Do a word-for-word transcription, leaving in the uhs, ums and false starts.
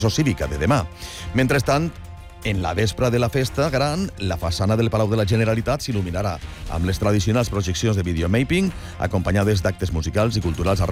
cívica de demà. Mentrestant, en la vespra de la festa gran, la façana del Palau de la Generalitat s'il·luminarà amb les tradicionals projeccions de videomapping, acompanyades d'actes musicals i culturals